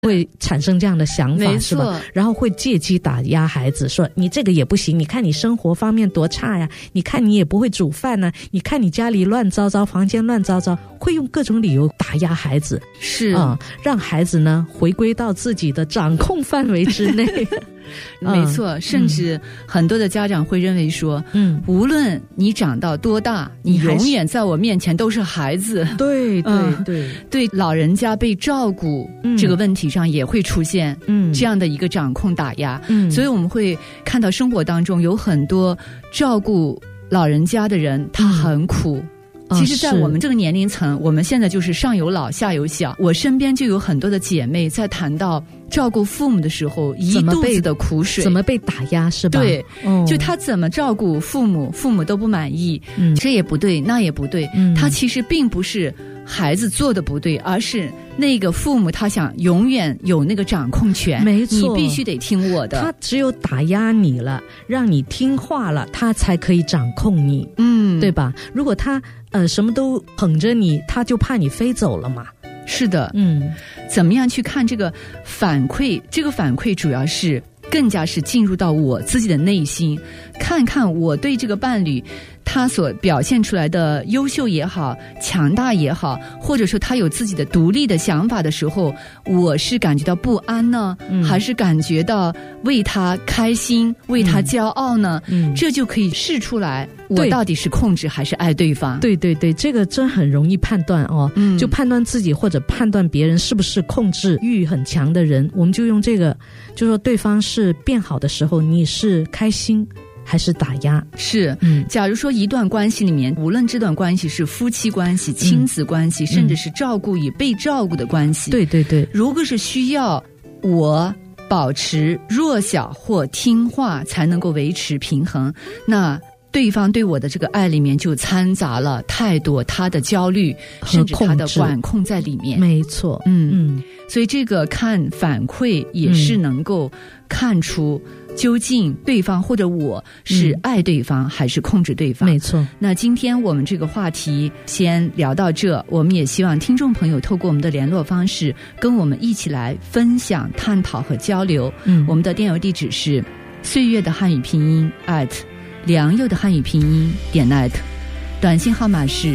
会产生这样的想法， 没错， 是吧？然后会借机打压孩子，说你这个也不行，你看你生活方面多差呀，你看你也不会煮饭呢，你看你家里乱糟糟，房间乱糟糟，会用各种理由打压孩子， 是让孩子呢回归到自己的掌控范围之内。 没错，甚至很多的家长会认为说，无论你长到多大，你永远在我面前都是孩子。 对对对， 对老人家被照顾这个问题上也会出现这样的一个掌控打压。所以我们会看到生活当中有很多照顾老人家的人，他很苦。其实在我们这个年龄层，我们现在就是上有老下有小，我身边就有很多的姐妹在谈到照顾父母的时候一肚子的苦水， 怎么被打压，是吧？ 对，就他怎么照顾父母，父母都不满意，这也不对那也不对，他其实并不是孩子做的不对，而是那个父母他想永远有那个掌控权， 没错， 你必须得听我的， 他只有打压你了，让你听话了，他才可以掌控你，对吧？如果他什么都捧着你，他就怕你飞走了嘛。 是的，怎么样去看这个反馈？这个反馈主要是更加是进入到我自己的内心，看看我对这个伴侣他所表现出来的优秀也好，强大也好，或者说他有自己的独立的想法的时候，我是感觉到不安呢，还是感觉到为他开心，为他骄傲呢？这就可以试出来我到底是控制还是爱对方。 对对对，这个真很容易判断哦，就判断自己或者判断别人是不是控制欲很强的人，我们就用这个，就说对方是变好的时候，你是开心还是打压？ 是，假如说一段关系里面，无论这段关系是夫妻关系、亲子关系，甚至是照顾与被照顾的关系， 对对对， 如果是需要我保持弱小或听话才能够维持平衡，那对方对我的这个爱里面就掺杂了太多他的焦虑，甚至他的管控在里面。 没错， 所以这个看反馈也是能够看出究竟对方或者我是爱对方还是控制对方。 没错。那今天我们这个话题先聊到这，我们也希望听众朋友透过我们的联络方式跟我们一起来分享、探讨和交流。我们的电邮地址是岁月的汉语拼音良友的汉语拼音.net， 短信号码是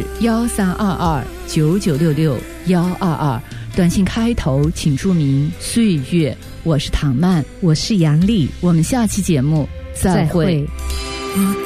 132299662122，短信开头请注明岁月。我是唐曼， 我是杨丽， 我们下期节目再会。 我